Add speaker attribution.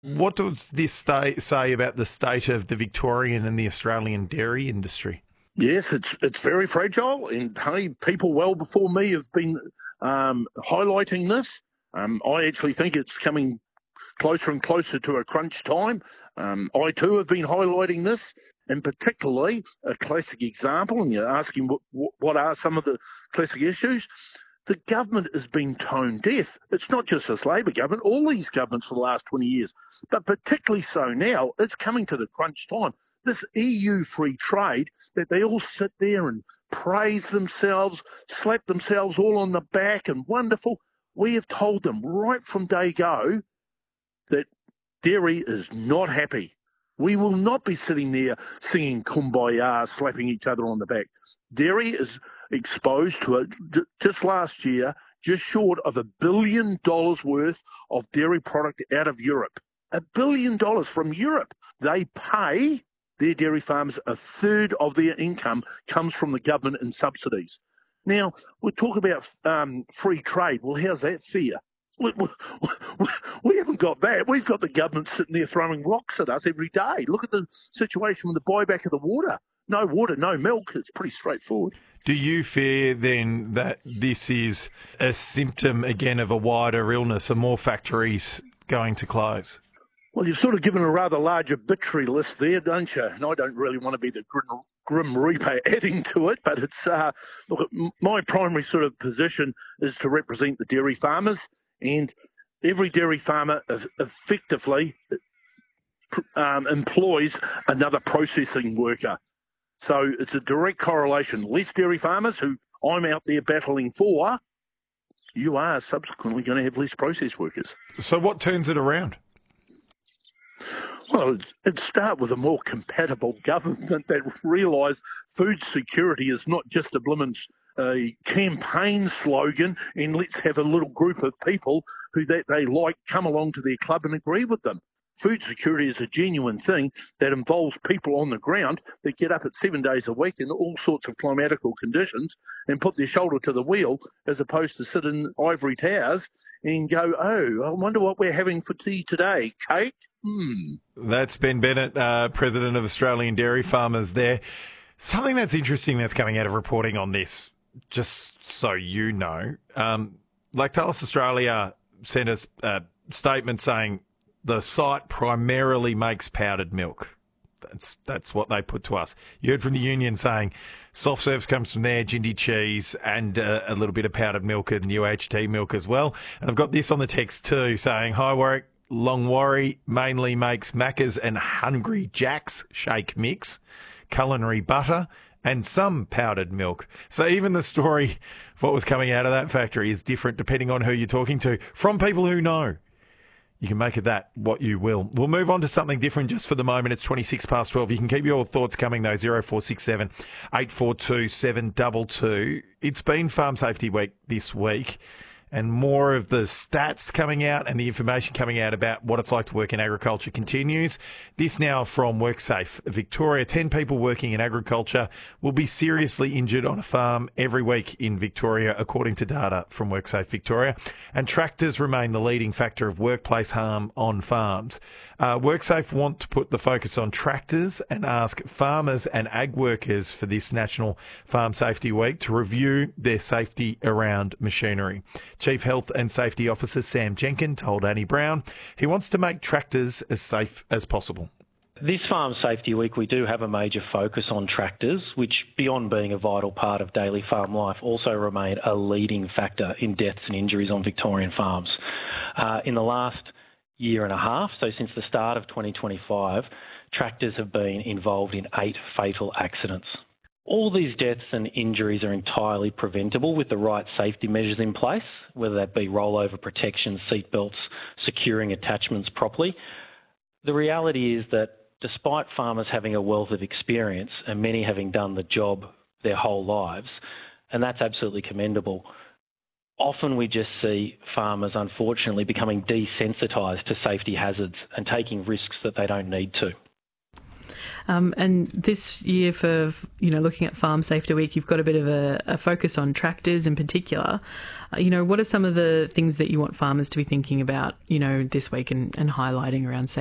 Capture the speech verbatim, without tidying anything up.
Speaker 1: What does this sta- say about the state of the Victorian and the Australian dairy industry?
Speaker 2: Yes, it's it's very fragile, and hey, people well before me have been um, highlighting this. Um, I actually think it's coming closer and closer to a crunch time. Um, I too have been highlighting this, and particularly a classic example, and you're asking what, what are some of the classic issues. The government has been tone deaf. It's not just this Labor government, all these governments for the last twenty years, but particularly so now, it's coming to the crunch time. This E U free trade that they all sit there and praise themselves, slap themselves all on the back and wonderful. We have told them right from day go that dairy is not happy. We will not be sitting there singing Kumbaya, slapping each other on the back. Dairy is exposed to it just last year, just short of a billion dollars worth of dairy product out of Europe. A billion dollars from Europe. They pay their dairy farmers a third of their income comes from the government in subsidies. Now, we talk about um, free trade. Well, how's that fair? We, we, we haven't got that. We've got the government sitting there throwing rocks at us every day. Look at the situation with the buyback of the water. No water, no milk. It's pretty straightforward.
Speaker 1: Do you fear then that this is a symptom again of a wider illness? Are more factories going to close?
Speaker 2: Well, you've sort of given a rather large obituary list there, don't you? And I don't really want to be the grim, grim reaper adding to it, but it's uh, look, my primary sort of position is to represent the dairy farmers, and every dairy farmer effectively um, employs another processing worker. So it's a direct correlation. Less dairy farmers who I'm out there battling for, you are subsequently going to have less process workers.
Speaker 1: So what turns it around?
Speaker 2: Well, it'd start with a more compatible government that realise food security is not just a blimmin' a campaign slogan and let's have a little group of people who that they like come along to their club and agree with them. Food security is a genuine thing that involves people on the ground that get up at seven days a week in all sorts of climatical conditions and put their shoulder to the wheel as opposed to sit in ivory towers and go, oh, I wonder what we're having for tea today. Cake? Hmm.
Speaker 1: That's Ben Bennett, uh, President of Australian Dairy Farmers there. Something that's interesting that's coming out of reporting on this, just so you know, um, Lactalis Australia sent us a statement saying the site primarily makes powdered milk. That's that's what they put to us. You heard from the union saying soft serves comes from there, Jindy cheese, and uh, a little bit of powdered milk and U H T milk as well. And I've got this on the text too saying, hi Warwick, Longwarry mainly makes Macca's and Hungry Jack's shake mix, culinary butter, and some powdered milk. So even the story of what was coming out of that factory is different depending on who you're talking to, from people who know. You can make of that what you will. We'll move on to something different just for the moment. It's twenty-six past twelve. You can keep your thoughts coming, though. zero four six seven, eight four two, seven two two. It's been Farm Safety Week this week, and more of the stats coming out and the information coming out about what it's like to work in agriculture continues. This now from WorkSafe Victoria. ten people working in agriculture will be seriously injured on a farm every week in Victoria, according to data from WorkSafe Victoria. And tractors remain the leading factor of workplace harm on farms. Uh, WorkSafe want to put the focus on tractors and ask farmers and ag workers for this National Farm Safety Week to review their safety around machinery. Chief Health and Safety Officer Sam Jenkin told Annie Brown he wants to make tractors as safe as possible.
Speaker 3: This Farm Safety Week, we do have a major focus on tractors, which, beyond being a vital part of daily farm life, also remain a leading factor in deaths and injuries on Victorian farms. Uh, in the last year and a half, so since the start of twenty twenty-five, tractors have been involved in eight fatal accidents. All these deaths and injuries are entirely preventable with the right safety measures in place, whether that be rollover protection, seat belts, securing attachments properly. The reality is that despite farmers having a wealth of experience and many having done the job their whole lives, and that's absolutely commendable, often we just see farmers unfortunately becoming desensitised to safety hazards and taking risks that they don't need to.
Speaker 4: Um, and this year for, you know, looking at Farm Safety Week, you've got a bit of a, a focus on tractors in particular. Uh, you know, what are some of the things that you want farmers to be thinking about, you know, this week and, and highlighting around safety?